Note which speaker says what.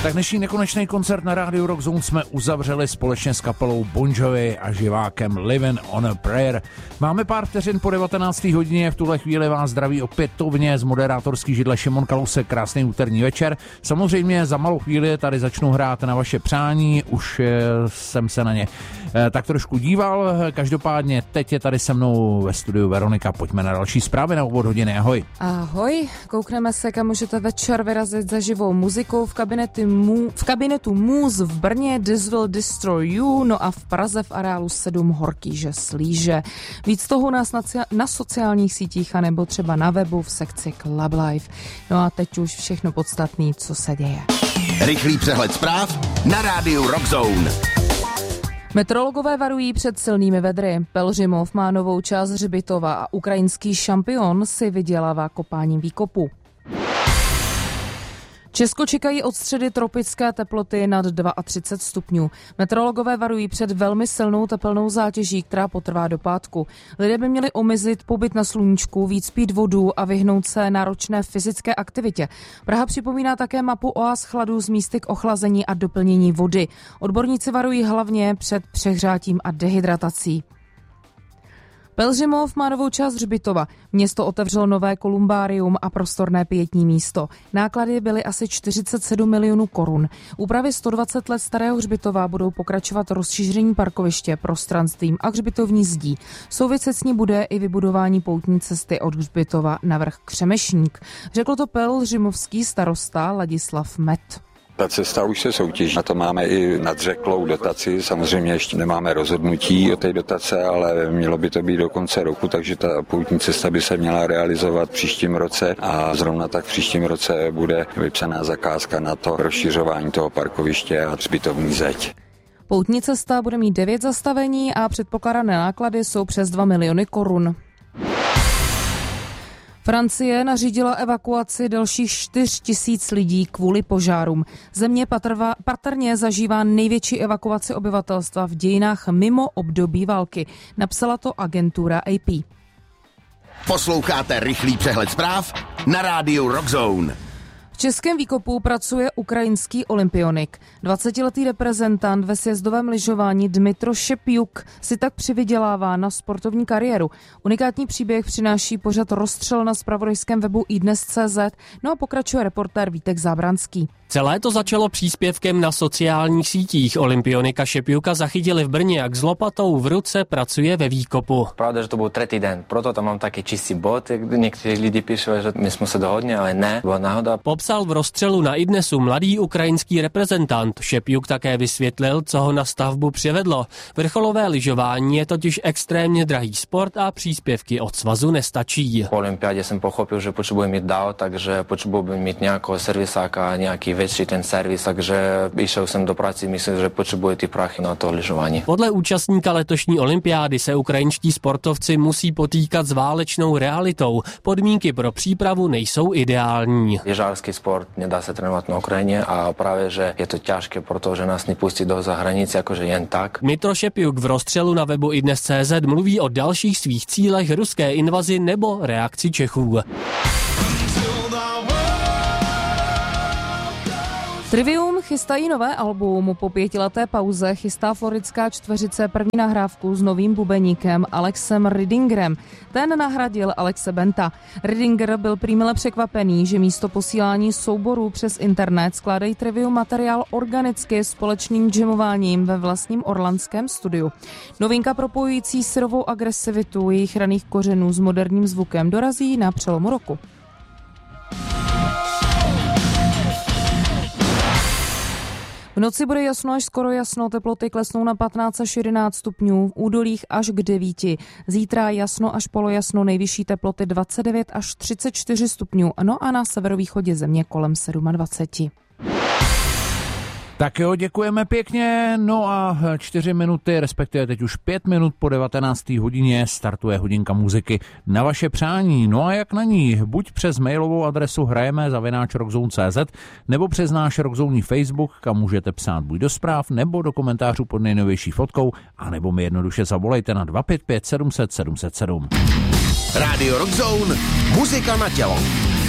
Speaker 1: Tak dnešní nekonečný koncert na rádiu Rock Zone jsme uzavřeli společně s kapelou Bon Jovi a živákem Living on a Prayer. Máme pár vteřin po 19. hodině, v tuhle chvíli vás zdraví opětovně z moderátorský židle Šimon Kalousek. Krásný úterní večer. Samozřejmě za malou chvíli tady začnu hrát na vaše přání, už jsem se na ně tak trošku díval. Každopádně teď je tady se mnou ve studiu Veronika. Pojďme na další zprávy na úvod hodiny. Ahoj.
Speaker 2: Ahoj, koukneme se, kam můžete večer vyrazit za živou muzikou v kabinetu Muse v Brně This Will Destroy You, no a v Praze v areálu 7 Horkýže Slíže. Víc toho nás na sociálních sítích a nebo třeba na webu v sekci Club Life. No a teď už všechno podstatné, co se děje.
Speaker 3: Rychlý přehled zpráv na rádiu Rock Zone.
Speaker 2: Meteorologové varují před silnými vedry. Pelhřimov má novou část hřbitova a ukrajinský šampion si vydělává kopáním výkopu. Česko čekají od středy tropické teploty nad 32 stupňů. Meteorologové varují před velmi silnou tepelnou zátěží, která potrvá do pátku. Lidé by měli omezit pobyt na sluníčku, víc pít vodu a vyhnout se náročné fyzické aktivitě. Praha připomíná také mapu oáz chladu z místy k ochlazení a doplnění vody. Odborníci varují hlavně před přehřátím a dehydratací. Pelhřimov má novou část hřbitova. Město otevřelo nové kolumbárium a prostorné pietní místo. Náklady byly asi 47 milionů korun. Úpravy 120 let starého hřbitova budou pokračovat rozšíření parkoviště, prostranstvím a hřbitovní zdí. Souviset s ní bude i vybudování poutní cesty od hřbitova na vrch Křemešník. Řekl to pelhřimovský starosta Ladislav Met.
Speaker 4: Ta cesta už se soutěží. Na to máme i nadřeklou dotaci. Samozřejmě ještě nemáme rozhodnutí o té dotace, ale mělo by to být do konce roku, takže ta poutní cesta by se měla realizovat v příštím roce a zrovna tak v příštím roce bude vypsaná zakázka na to rozšiřování toho parkoviště a hřbitovní zeď.
Speaker 2: Poutní cesta bude mít 9 zastavení a předpokládané náklady jsou přes 2 miliony korun. Francie nařídila evakuaci dalších 4 000 lidí kvůli požárům. Země patrně zažívá největší evakuaci obyvatelstva v dějinách mimo období války. Napsala to agentura AP.
Speaker 3: Posloucháte rychlý přehled zpráv na rádiu Rock Zone.
Speaker 2: V českém výkopu pracuje ukrajinský olympionik. 20letý reprezentant ve sjezdovém lyžování Dmytro Šepjuk si tak přivydělává na sportovní kariéru. Unikátní příběh přináší pořad Rozstřel na zpravodajském webu iDnes.cz, no a pokračuje reportér Vítek Zábranský.
Speaker 5: Celé to začalo příspěvkem na sociálních sítích. Olympionika Šepjuka zachytili v Brně, jak s lopatou v ruce pracuje ve výkopu.
Speaker 6: Pravda, že to byl třetí den, proto tam mám taky čistý bod, jak někteří lidi píšou, že my jsme se dohodli, ale ne, byla náhoda.
Speaker 5: Popsal v Rozstřelu na iDnesu mladý ukrajinský reprezentant. Šepjuk také vysvětlil, co ho na stavbu přivedlo. Vrcholové lyžování je totiž extrémně drahý sport a příspěvky od svazu nestačí.
Speaker 6: Po olympiádě jsem pochopil, že potřebuji mít DAO, takže potřebuji mít nějakého servisáka, nějaký větší ten servis, takže išel jsem do práce, myslím, že potřebuje ty prachy na to lyžování.
Speaker 5: Podle účastníka letošní olympiády se ukrajinští sportovci musí potýkat s válečnou realitou. Podmínky pro přípravu nejsou ideální.
Speaker 6: Lyžařský sport nedá se trénovat na Ukrajině a právě, že je to těžké, protože nás nepustí do zahraničí, jakože jen tak.
Speaker 5: Dmytro Šepjuk v Rozstřelu na webu iDnes.cz mluví o dalších svých cílech, ruské invazi nebo reakci Čechů.
Speaker 2: Trivium chystají nové album. Po 5leté pauze chystá floridská čtveřice první nahrávku s novým bubeníkem Alexem Ridingerem. Ten nahradil Alexe Benta. Ridinger byl prý mile překvapený, že místo posílání souborů přes internet skládají Trivium materiál organicky společným jamováním ve vlastním orlandském studiu. Novinka propojující syrovou agresivitu jejich raných kořenů s moderním zvukem dorazí na přelomu roku. V noci bude jasno až skoro jasno, teploty klesnou na 15 až 11 stupňů, v údolích až k 9. Zítra jasno až polojasno, nejvyšší teploty 29 až 34 stupňů, no a na severovýchodě země kolem 27.
Speaker 1: Tak jo, děkujeme pěkně, no a 4 minuty, respektive teď už 5 minut po 19. hodině startuje hodinka muziky na vaše přání. No a jak na ní? Buď přes mailovou adresu hrajeme@rockzone.cz nebo přes náš Rockzone Facebook, kam můžete psát buď do zpráv nebo do komentářů pod nejnovější fotkou, anebo mi jednoduše zavolejte na 255 700 707.
Speaker 3: Rádio Rockzone, muzika na tělo.